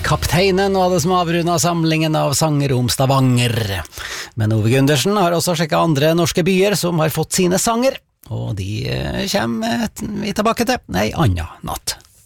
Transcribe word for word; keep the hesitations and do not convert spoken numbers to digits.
Kapteinen var det som avrundet samlingen av sanger om Stavanger. Men Ove Gundersen har også sjekket andre norske byer som har fått sine sanger, og de kommer vi tilbake til en annen natt.